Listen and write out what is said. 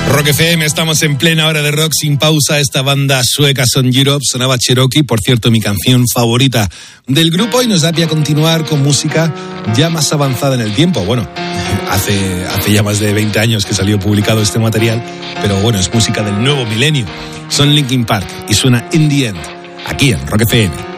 Rock FM, estamos en plena hora de rock sin pausa. Esta banda sueca Son Europe, sonaba Cherokee, por cierto, mi canción favorita del grupo, y nos da pie a continuar con música ya más avanzada en el tiempo. Bueno, hace ya más de 20 años que salió publicado este material, pero bueno, es música del nuevo milenio. Son Linkin Park y suena In The End, aquí en Rock FM.